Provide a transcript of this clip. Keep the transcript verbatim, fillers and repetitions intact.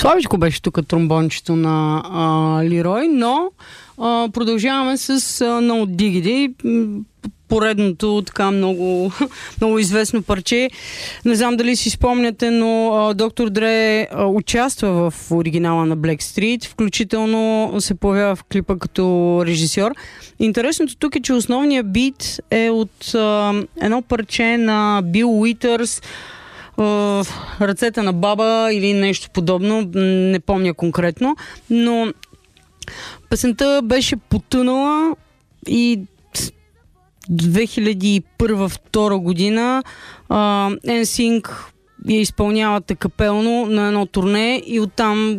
Славичко беше тук тромбончето на а, Лирой, но а, продължаваме с а, No Diggity, поредното така много, много известно парче. Не знам дали си спомняте, но а, доктор Дре а, участва в оригинала на Blackstreet, включително се появява в клипа като режисьор. Интересното тук е, че основният бит е от а, едно парче на Бил Уитърс, Uh, ръцете на баба или нещо подобно, не помня конкретно, но песента беше потънала и две хиляди и първа-втора година uh, Ен Синк я изпълнявате капелно на едно турне и оттам